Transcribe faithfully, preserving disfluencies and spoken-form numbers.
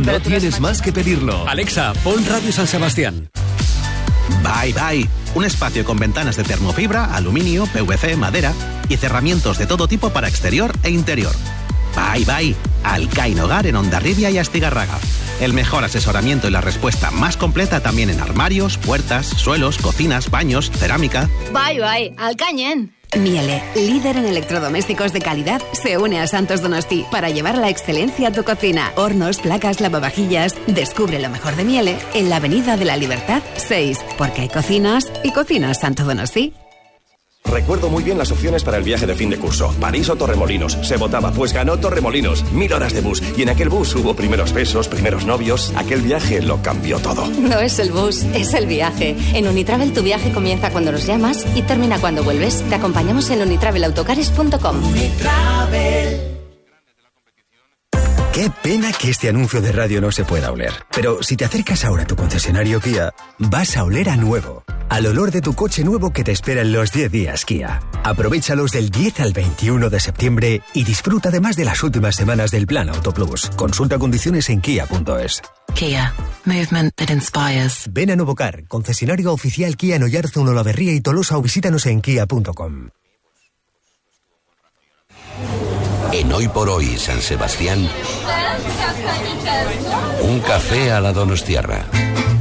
No tienes más que pedirlo. Alexa, pon Radio San Sebastián. Bye Bye, un espacio con ventanas de termofibra, aluminio, P V C, madera y cerramientos de todo tipo para exterior e interior. Bye Bye, Alcain Hogar en Hondarribia y Astigarraga. El mejor asesoramiento y la respuesta más completa también en armarios, puertas, suelos, cocinas, baños, cerámica. Bye Bye, Alcañen. Miele, líder en electrodomésticos de calidad, se une a Santos Donosti para llevar la excelencia a tu cocina. Hornos, placas, lavavajillas. Descubre lo mejor de Miele en la Avenida de la Libertad seis, porque hay cocinas y cocinas Santo Donosti. Recuerdo muy bien las opciones para el viaje de fin de curso. París o Torremolinos. Se votaba, pues ganó Torremolinos. Mil horas de bus. Y en aquel bus hubo primeros besos, primeros novios. Aquel viaje lo cambió todo. No es el bus, es el viaje. En Unitravel tu viaje comienza cuando nos llamas y termina cuando vuelves. Te acompañamos en unitravel autocares punto com. Unitravel. Qué pena que este anuncio de radio no se pueda oler. Pero si te acercas ahora a tu concesionario Kia, vas a oler a nuevo. Al olor de tu coche nuevo que te espera en los diez días Kia. Aprovéchalos del diez al veintiuno de septiembre y disfruta además de las últimas semanas del Plan Auto Plus. Consulta condiciones en kia punto es. Kia. Movement that inspires. Ven a Novocar, concesionario oficial Kia en Oyarzun, Olavarría y Tolosa, o visítanos en kia punto com. En Hoy por Hoy San Sebastián, un café a la donostiarra.